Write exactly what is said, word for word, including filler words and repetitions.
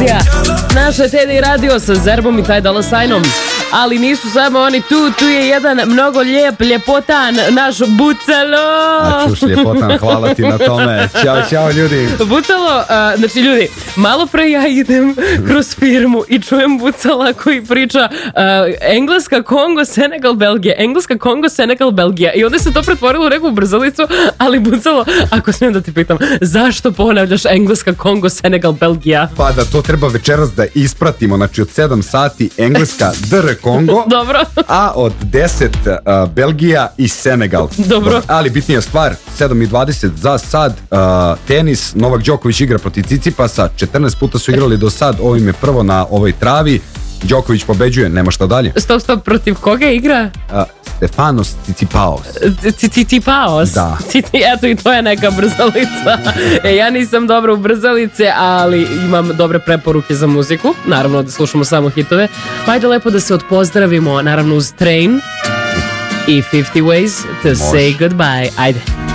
emisija Naša Teddy radio sa Zerbom i Ty Dolla Signom. Ali nisu samo oni tu, tu je jedan mnogo lijep, ljepotan, naš Bucalo. A čuš, ljepotan, hvala ti na tome. Ćao, čao ljudi. Bucalo, a, znači ljudi, malo pre ja idem kroz firmu i čujem Bucala koji priča a, Engleska, Kongo, Senegal, Belgija, Engleska, Kongo, Senegal, Belgija. I onda se to pretvorilo u neku brzalicu, ali Bucalo, ako smijem da ti pitam, zašto ponavljaš Engleska, Kongo, Senegal, Belgija? Pa da to treba večeras da ispratimo, znači od sedam sati Engleska, D R Kongo, dobro, a od deset uh, Belgija i Senegal. Dobro. Ali bitnija stvar, sedam i dvadeset za sad, uh, tenis, Novak Đoković igra protiv Cicipasa, četrnaest puta su igrali do sad, ovo im je prvo na ovoj travi, Đoković pobeđuje, nema šta dalje. Stop, stop, protiv koga igra? Uh, Stefanos Tsitsipaos. Tsitsipaos? Da. Eto i to je neka brzalica. E, ja nisam dobra u brzalice, ali imam dobre preporuke za muziku. Naravno da slušamo samo hitove. Pa ajde lepo da se odpozdravimo, naravno uz Train i fifty ways to Može. say goodbye. Ajde.